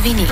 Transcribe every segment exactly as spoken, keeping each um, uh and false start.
новини.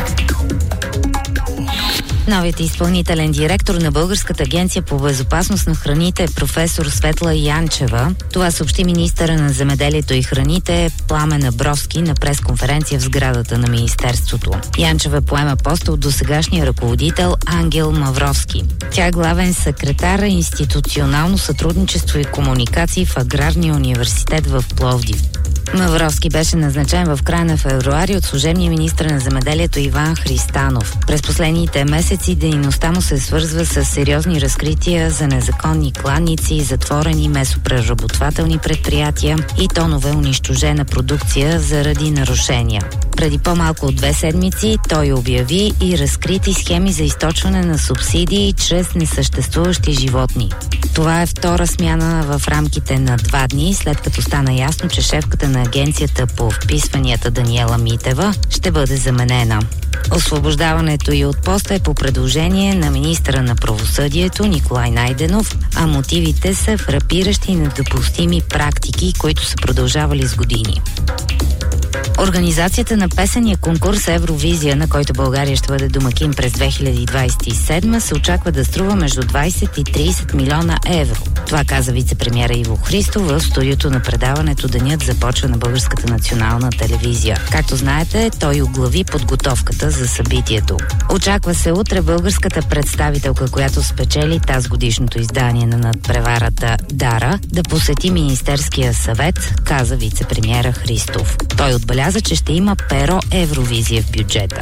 Новият изпълнителен директор на Българската агенция по безопасност на храните е професор Светла Янчева. Това съобщи министъра на земеделието и храните Пламен Абровски на пресконференция в сградата на Министерството. Янчева поема поста от досегашния ръководител Ангел Мавровски. Тя е главен секретар институционално сътрудничество и комуникации в Аграрния университет в Пловдив. Мавровски беше назначен в края на февруари от служебния министър на земеделието Иван Христанов. През последните месеци дейността му се свързва с сериозни разкрития за незаконни кланици, затворени месопреработвателни предприятия и тонове унищожена продукция заради нарушения. Преди по-малко от две седмици той обяви и разкрити схеми за източване на субсидии чрез несъществуващи животни. Това е втора смяна в рамките на два дни, след като стана ясно, че шефката на агенцията по вписванията Даниела Митева ще бъде заменена. Освобождаването й от поста е по предложение на министъра на правосъдието Николай Найденов, а мотивите са фрапиращи и недопустими практики, които са продължавали с години. Организацията на песения конкурс Евровизия, на който България ще бъде домакин през две хиляди двадесет и седма, се очаква да струва между двадесет и тридесет милиона евро. Това каза вице-премиера Иво Христов в студиото на предаването "Денят започва" на Българската национална телевизия. Както знаете, той оглави подготовката за събитието. Очаква се утре българската представителка, която спечели тазгодишното издание на надпреварата "Дара", да посети Министерския съвет, каза вице-премиера Христов. Той отбеляза, че ще има перо Евровизия в бюджета.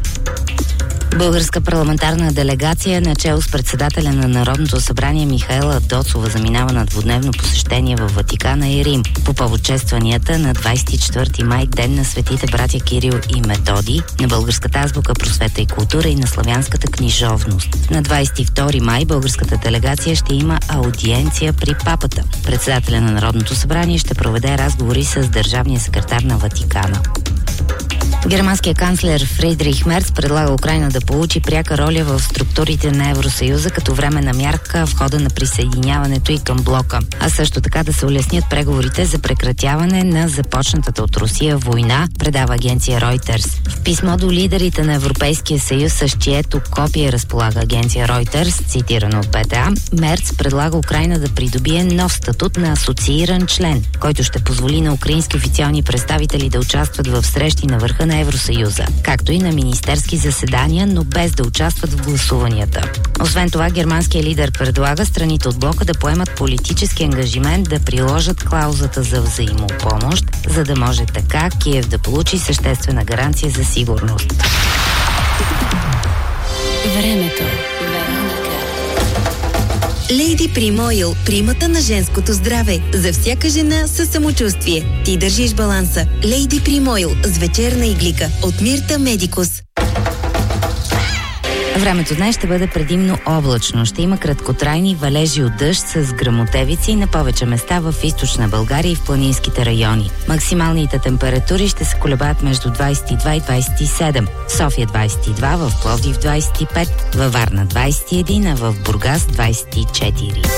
Българска парламентарна делегация начело с председателя на Народното събрание Михаела Доцова заминава на двудневно посещение в Ватикана и Рим по повод честванията на двадесет и четвърти май, ден на светите братя Кирил и Методий, на българската азбука, просвета и култура и на славянската книжовност. На двадесет и втори май българската делегация ще има аудиенция при папата. Председателя на Народното събрание ще проведе разговори с държавния секретар на Ватикана. Германският канцлер Фридрих Мерц предлага Украйна да получи пряка роля в структурите на Евросъюза като временна мярка в хода на присъединяването и към блока, а също така да се улеснят преговорите за прекратяване на започнатата от Русия война, предава агенция Reuters. В писмо до лидерите на Европейския съюз, с чието копие разполага агенция Reuters, цитирано от БТА, Мерц предлага Украйна да придобие нов статут на асоцииран член, който ще позволи на украински официални представители да участват в срещи на върха на Евросъюза, както и на министерски заседания, но без да участват в гласуванията. Освен това, германският лидер предлага страните от блока да поемат политически ангажимент да приложат клаузата за взаимопомощ, за да може така Киев да получи съществена гаранция за сигурност. Времето. Лейди Прим Ойл, примата на женското здраве. За всяка жена със самочувствие. Ти държиш баланса. Лейди Прим Ойл с вечерна иглика от Мирта Медикус. Времето днес ще бъде предимно облачно. Ще има краткотрайни валежи от дъжд с гръмотевици на повече места в източна България и в планинските райони. Максималните температури ще се колебаят между двадесет и два и двадесет и седем. В София двадесет и два, в Пловдив двадесет и пет, във Варна двадесет и един, а в Бургас двадесет и четири.